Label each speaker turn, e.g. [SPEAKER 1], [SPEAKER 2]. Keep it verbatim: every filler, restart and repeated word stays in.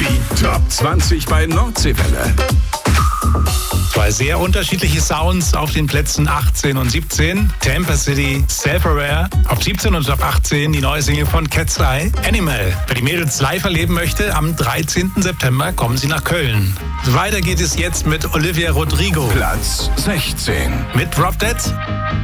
[SPEAKER 1] Die Top zwanzig bei Nordseewelle.
[SPEAKER 2] Zwei sehr unterschiedliche Sounds auf den Plätzen achtzehn und siebzehn. Tampa City, Self-Aware auf siebzehn und auf achtzehn die neue Single von Cat's Eye, Animal. Wer die Mädels live erleben möchte, am dreizehnten September kommen sie nach Köln. Weiter geht es jetzt mit Olivia Rodrigo.
[SPEAKER 1] Platz sechzehn.
[SPEAKER 2] Mit Drop Dead.